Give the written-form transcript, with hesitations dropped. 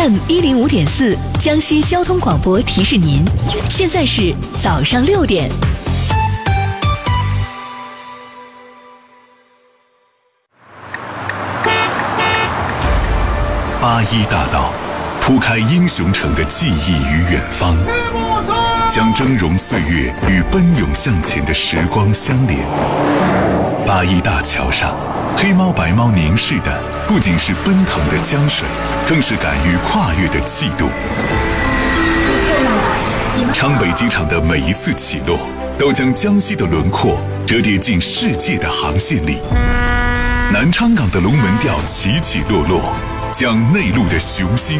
FM105.4江西交通广播提示您，现在是早上6点。 81大道铺开英雄城的记忆与远方，将峥嵘岁月与奔涌向前的时光相连。81大桥上，黑猫白猫凝视的不仅是奔腾的江水，更是敢于跨越的气度。昌北机场的每一次起落，都将江西的轮廓折叠进世界的航线里。南昌港的龙门吊起起落落，将内陆的雄心